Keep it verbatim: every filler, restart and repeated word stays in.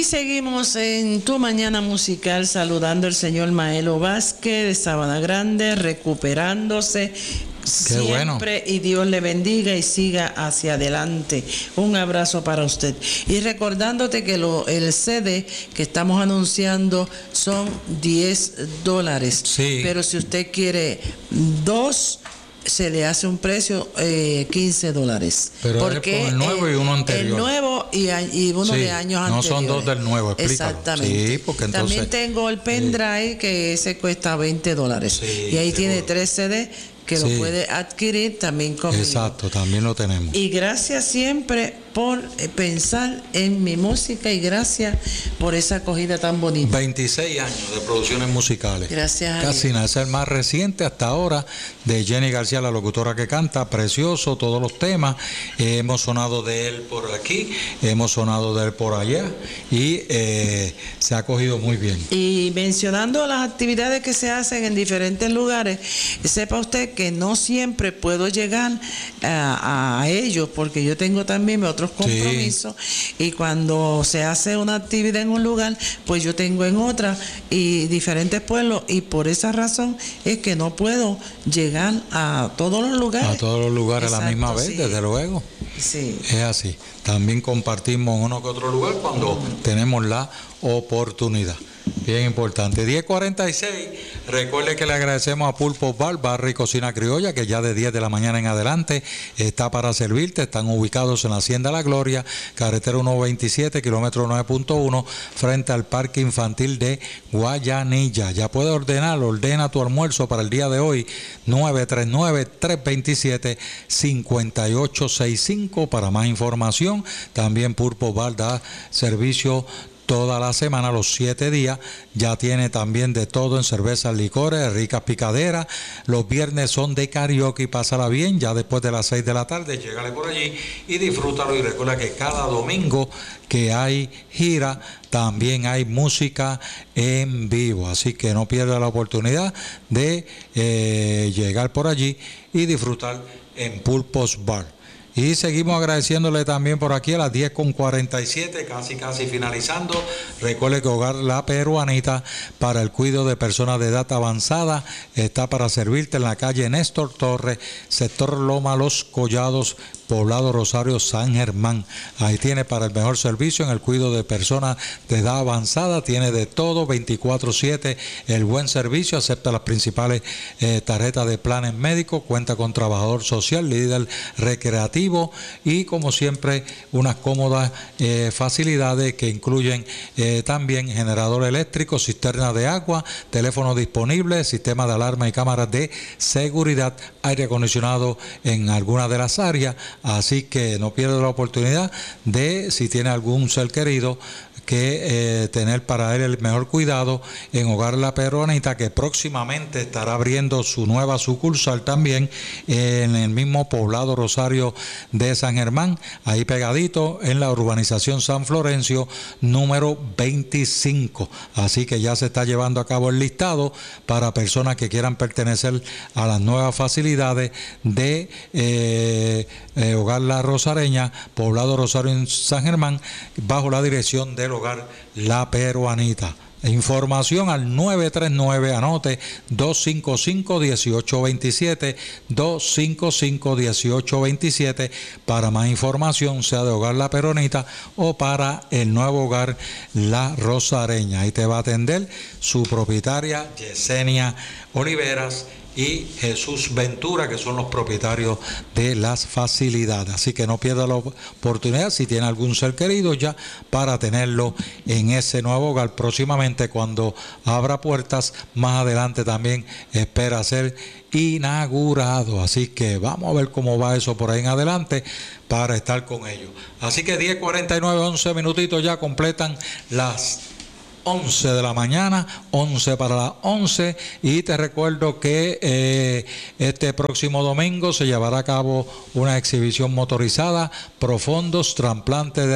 seguimos en Tu Mañana Musical saludando al señor Maelo Vázquez de Sabana Grande, recuperándose Qué siempre, bueno. Y Dios le bendiga y siga hacia adelante. Un abrazo para usted. Y recordándote que lo, el C D que estamos anunciando son diez dólares. Sí. Pero si usted quiere dos, se le hace un precio eh, quince dólares. Pero porque es con el nuevo el, y uno anterior. El nuevo y, y uno sí, de años no anteriores. son dos del nuevo, explícalo. Exactamente. Sí, porque entonces, también tengo el pendrive sí. que ese cuesta veinte dólares. Sí, y ahí seguro. tiene tres C D que sí. lo puede adquirir también conmigo. Exacto, también lo tenemos. Y gracias siempre por pensar en mi música y gracias por esa acogida tan bonita. veintiséis años de producciones musicales. Gracias a Casi Dios. nada, es el más reciente hasta ahora de Jenny García, la locutora que canta, precioso, todos los temas. Eh, hemos sonado de él por aquí, hemos sonado de él por allá y eh, se ha acogido muy bien. Y mencionando las actividades que se hacen en diferentes lugares, sepa usted que no siempre puedo llegar a, a ellos porque yo tengo también otros compromisos sí. y cuando se hace una actividad en un lugar, pues yo tengo en otra y diferentes pueblos y por esa razón es que no puedo llegar a todos los lugares. A todos los lugares Exacto, a la misma vez, sí. desde luego. Sí. Es así. También compartimos uno que otro lugar cuando mm. tenemos la oportunidad. Bien importante. diez cuarenta y seis. Recuerde que le agradecemos a Pulpo Bar, Barra y Cocina Criolla, que ya de diez de la mañana en adelante está para servirte. Están ubicados en la Hacienda La Gloria, carretera ciento veintisiete, kilómetro nueve punto uno, frente al Parque Infantil de Guayanilla. Ya puedes ordenar, ordena tu almuerzo para el día de hoy, nueve tres nueve, tres dos siete, cinco ocho seis cinco. Para más información, también Pulpo Bar da servicio toda la semana, los siete días. Ya tiene también de todo en cervezas, licores, ricas picaderas. Los viernes son de karaoke, pásala bien. Ya después de las seis de la tarde, llégale por allí y disfrútalo. Y recuerda que cada domingo que hay gira, también hay música en vivo. Así que no pierda la oportunidad de eh, llegar por allí y disfrutar en Pulpos Bar. Y seguimos agradeciéndole también por aquí a las diez con cuarenta y siete, casi casi finalizando. Recuerde que Hogar La Peruanita para el cuidado de personas de edad avanzada está para servirte en la calle Néstor Torres, sector Loma Los Collados, Poblado Rosario, San Germán. Ahí tiene para el mejor servicio en el cuidado de personas de edad avanzada. Tiene de todo, veinticuatro siete, el buen servicio. Acepta las principales eh, tarjetas de planes médicos. Cuenta con trabajador social, líder recreativo y, como siempre, unas cómodas eh, facilidades que incluyen eh, también generador eléctrico, cisterna de agua, teléfono disponible, sistema de alarma y cámaras de seguridad, aire acondicionado en algunas de las áreas. Así que no pierda la oportunidad de, si tiene algún ser querido, que eh, tener para él el mejor cuidado en Hogar La Peruanita, que próximamente estará abriendo su nueva sucursal también eh, en el mismo Poblado Rosario de San Germán, ahí pegadito en la urbanización San Florencio número veinticinco. Así que ya se está llevando a cabo el listado para personas que quieran pertenecer a las nuevas facilidades de eh, eh, Hogar La Rosareña, Poblado Rosario en San Germán, bajo la dirección del Hogar La Peruanita. Información al nueve tres nueve, anote, dos cinco cinco, uno ocho dos siete, dos cinco cinco, uno ocho dos siete. Para más información, sea de Hogar La Peruanita o para el nuevo Hogar La Rosareña. Ahí te va a atender su propietaria Yesenia Oliveras y Jesús Ventura, que son los propietarios de las facilidades. Así que no pierda la oportunidad, si tiene algún ser querido, ya para tenerlo en ese nuevo hogar próximamente cuando abra puertas. Más adelante también espera ser inaugurado. Así que vamos a ver cómo va eso por ahí en adelante para estar con ellos. Así que diez cuarenta y nueve, once minutitos ya completan las once de la mañana, once para las once, y te recuerdo que eh, este próximo domingo se llevará a cabo una exhibición motorizada, profundos, trasplantes de